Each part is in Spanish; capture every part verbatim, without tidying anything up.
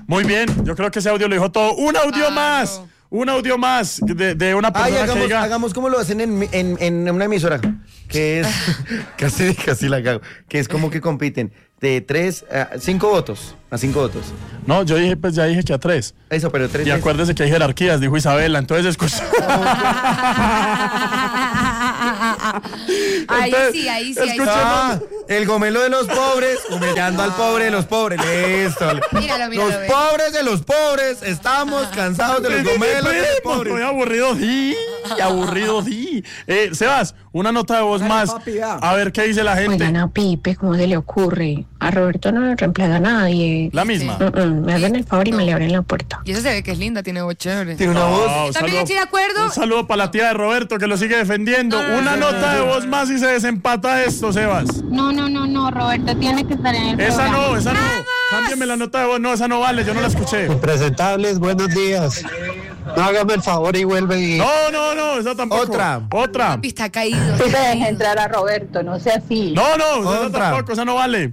Muy bien, yo creo que ese audio lo dijo todo. Un audio ah, más, no. un audio más de, de una persona Ay, hagamos, que diga... hagamos como lo hacen en, en, en una emisora, que es, casi, casi la cago, que es como que compiten de tres a cinco votos, a cinco votos. No, yo dije, pues ya dije que a tres. Eso, pero tres. Y tres. Acuérdese que hay jerarquías, dijo Isabela, entonces escucha. Ahí sí, ahí sí, ahí sí. Ah, el gomelo de los pobres, humillando al pobre de los pobres. Listo. Míralo, míralo, los pobres de los pobres, estamos cansados de los gomelos de los pobres. Estoy aburrido, sí, aburrido, sí. Eh, Sebas, una nota de voz Dale, más. Papi, a ver qué dice la gente. Oigan, a Pipe, ¿cómo se le ocurre? A Roberto no le reemplaza a nadie. La misma. Sí. Uh-uh, me hacen el favor y no. me le abren la puerta. Y eso se ve que es linda, tiene voz chévere. Tiene una voz. No, También estoy de acuerdo. Un saludo para la tía de Roberto que lo sigue defendiendo. Ah, una nota de voz más y se desempata esto, Sebas. No, no, no, no, Roberto tiene que estar en el Esa programa. no, esa no. ¡Vamos! Cámbiame la nota de voz. No, esa no vale, yo no la escuché. Impresentables, buenos días. No hágame el favor y vuelve y... No, no, no, esa tampoco. Otra. Otra. Papi está caído. Sí, te deja entrar a Roberto, no sea así. No, no, esa Otra. tampoco, esa no vale.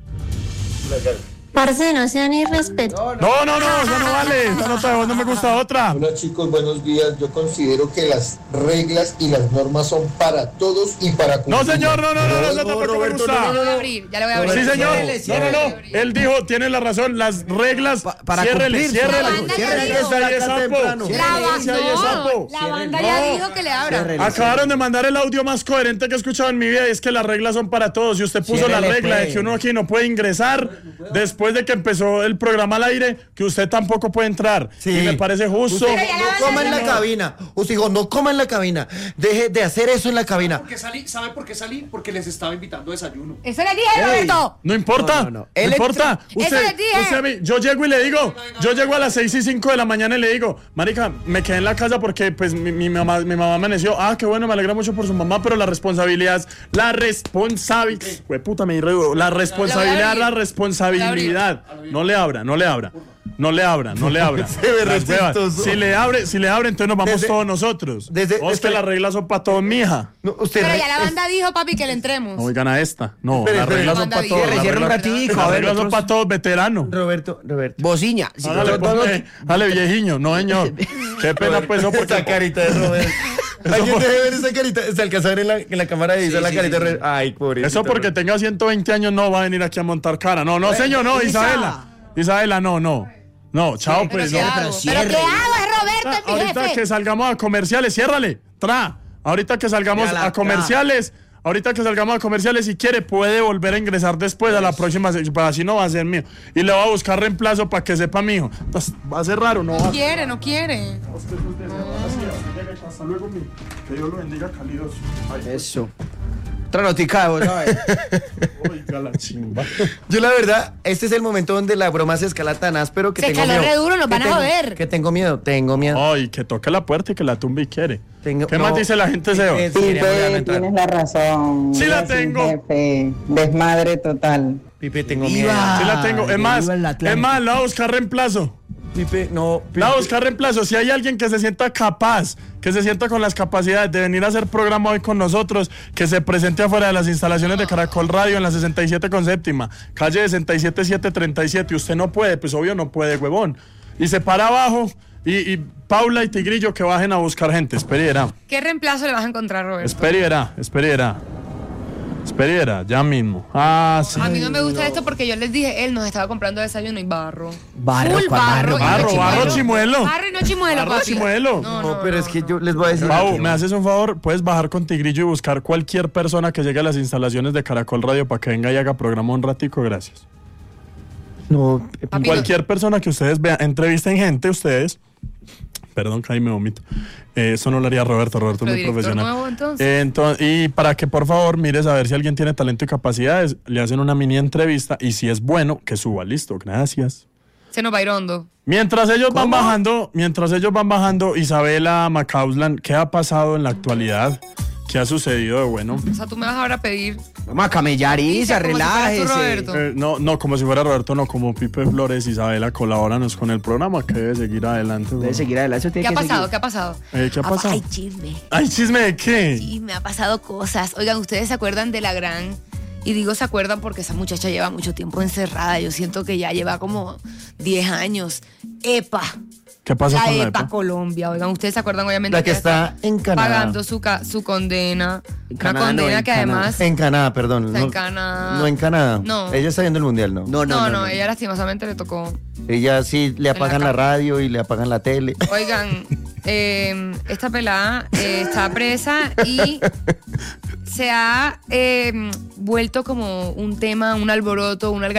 Parce, no sean irrespetuosos. No, no, no, esa no vale. Esa nota de voz no me gusta. Otra. Hola chicos, buenos días. Yo considero que las reglas y las normas son para todos y para cumplir. No, señor, no, no, no, no, esa tampoco Roberto, me gusta. Ya lo voy a abrir, ya lo voy a abrir. Sí, señor. Ciérrele, No, no, no. Él dijo, tiene la razón, las reglas. Pa- para ciérrele, cumplir, ciérrele. La Ciérrele, banda que está ahí, es sapo. temprano. La, Ciérrele, ba- que ahí es sapo. no, la banda ya No. dijo que le abra. Ciérrele. Acabaron de mandar el audio más coherente que he escuchado en mi vida y es que las reglas son para todos. Y usted puso Ciérrele, la regla pues. de que uno aquí no puede ingresar después de que empezó el programa al aire, que usted tampoco puede entrar. Sí. Y me parece justo. Usted Pero ya la no banda coma en la dijo. cabina. Usted dijo, no coma en la cabina. Deje de hacer eso en la cabina. Porque salí, ¿sabe por qué salí? Porque les estaba invitando a desayuno. Eso le dije, Roberto. No importa, No, no, no, no. no Él importa. entró- Usted, Eso les dije. usted a mí- yo llego y le digo, yo llego a las seis y cinco de la mañana y le digo, marica, me quedé en la casa porque pues mi, mi mamá, mi mamá amaneció. Ah, qué bueno, me alegra mucho por su mamá, pero la responsabilidad es la responsabilidad. Güey, puta, me iré, la responsabilidad, la responsabilidad. No le abra, no le abra. No le abra, no le abra. Se ve Las huevas. respetuoso. Si le abre, si le abre, entonces nos vamos Desde- todos nosotros. desde- No, es que espere. las reglas son para todos, mija. No, usted Pero re- ya la banda dijo, papi, que le entremos. No, oigan a esta. No, Espere, las espere. reglas son Manda para bien. todos. las Cierre un reglas- ratico, Las a ver, reglas son otros- para todos, veteranos. Roberto, Roberto. Bociña. Sí, Hágale, no, no, no. ponle, dale, viejiño. No, señor. Qué pena, pues, no, porque... Esa carita de Roberto. Alguien debe ver esa carita. Se alcanza a ver en la, en la cámara y dice la sí, carita sí, de sí. Roberto. Ay, pobre. Eso porque tenga ciento veinte años no va a venir aquí a montar cara. No, no, señor, no, Isabela. Isabela, no, no. No, chao, ¿Pero pues. qué No. hago? ¿Pero cierre. qué hago? Es Roberto, es mi Ahorita jefe. que salgamos a comerciales, ciérrale. Tra. Ahorita que salgamos Mírala, a comerciales, ahorita que salgamos a comerciales, si quiere, puede volver a ingresar después a la próxima sección. Para así no va a ser mío. Y le voy a buscar reemplazo para que sepa mío. Pues, va a ser raro, ¿no? No quiere, no quiere. Hasta luego, mi. Que Dios lo bendiga, calidoso. Eso. Otra notica de vos, ¿sabes? Oiga la chimba. Yo la verdad, este es el momento donde la broma se escala tan áspero que Se tengo escaló miedo. re duro, nos Que van a tengo- joder. Que tengo miedo, tengo miedo. Ay, que toque la puerta y que la tumbe y quiere. Tengo- ¿Qué no. más dice la gente, Seba? Eh, sí, quería volver a Pipe, entrar. tienes la razón. Sí la Eres un tengo. jefe. Desmadre total. Pipe, tengo Viva. miedo. Sí la tengo. Es más, Viva el es Atlántico. más, la voy a buscar reemplazo. Pipe, no. Pipe. La voy a buscar reemplazo. Si hay alguien que se sienta capaz, que se sienta con las capacidades de venir a hacer programa hoy con nosotros, que se presente afuera de las instalaciones de Caracol Radio en la sesenta y siete con séptima, calle sesenta y siete siete treinta y siete. Usted no puede, pues obvio no puede, huevón. Y se para abajo y, y Paula y Tigrillo que bajen a buscar gente. Espere y verá. ¿Qué reemplazo le vas a encontrar, Roberto? Espere y verá. Espere y verá. Espere y verá. Ya mismo. Ah, sí. A mí no me gusta esto porque yo les dije, él nos estaba comprando desayuno y barro. Barro, Full ¿cuál barro? y no Barro, barro, chimuelo. Barro y no chimuelo, Barro, papi. chimuelo. No, No, no, pero no, es que no. yo les voy a decir. Pau, ¿me haces un favor? Puedes bajar con Tigrillo y buscar cualquier persona que llegue a las instalaciones de Caracol Radio para que venga y haga programa un ratico, gracias. No, Papi, Cualquier persona que ustedes vean, entrevisten gente, ustedes. Perdón, que ahí me vomito. Eh, eso no lo haría Roberto, Roberto es ¿Pero muy director profesional. nuevo, entonces? Eh, ento- y para que por favor mires a ver si alguien tiene talento y capacidades, le hacen una mini entrevista y si es bueno, que suba, listo, gracias. Se nos va a ir hondo. Mientras ellos van bajando, mientras ellos van bajando, Isabela Macauslan, ¿qué ha pasado en la actualidad? ¿Qué ha sucedido de bueno? O sea, tú me vas ahora a pedir. Vamos a camellar, Isa, Como si fueras tú, relájese. Roberto. Eh, no, no, como si fuera Roberto, no, como Pipe Flores, Isabela, colabóranos con el programa que debe seguir adelante. Debe seguir adelante. Eso tiene ¿Qué ha que pasado? seguir. ¿Qué ha pasado? Eh, ¿Qué ha pasado? Ay, chisme. Ay, chisme de qué. Sí, me ha pasado cosas. Oigan, ¿ustedes se acuerdan de la gran Y digo, ¿se acuerdan? Porque esa muchacha lleva mucho tiempo encerrada. Yo siento que ya lleva como diez años. EPA. ¿Qué pasó la con la EPA EPA? Colombia. Oigan, ustedes se acuerdan obviamente La que ella está en Canadá. pagando su, ca- su condena. En Una Canadá, condena no, en que Canadá. además... En Canadá, perdón. Está no, en Canadá. No, en Canadá. No. Ella está viendo el mundial, ¿no? No, no, no, ella lastimosamente le tocó. Ella sí le la apagan la, cama. radio y le apagan la tele. Oigan, eh, esta pelada eh, está presa y se ha eh, vuelto como un tema, un alboroto, una